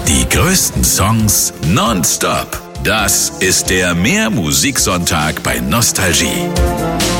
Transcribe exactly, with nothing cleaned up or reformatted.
Die größten Songs nonstop. Das ist der Mehr Musiksonntag bei Nostalgie.